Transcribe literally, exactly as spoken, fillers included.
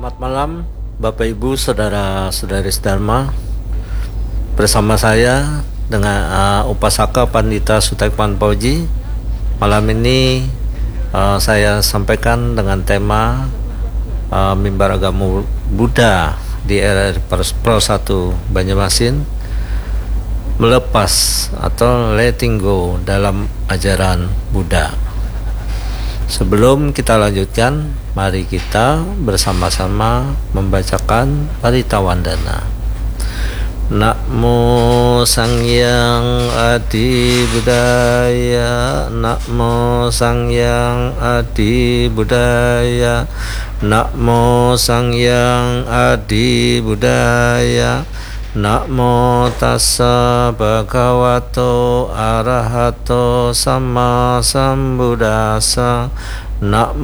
Selamat malam Bapak Ibu Saudara-saudari Dharma. Bersama saya dengan uh, Upasaka Pandita Sutekman Pauji. Malam ini uh, saya sampaikan dengan tema uh, Mimbar Agama Buddha di R R Pro satu Banjarmasin, melepas atau letting go dalam ajaran Buddha. Sebelum kita lanjutkan, mari kita bersama-sama membacakan Paritawandana. Namo Sangyang Adi Buddhaya, Namo Sangyang Adi Buddhaya, Namo Sangyang Adi Buddhaya, Namo tassa bhagavato arahato sama sambuddhassa. Namo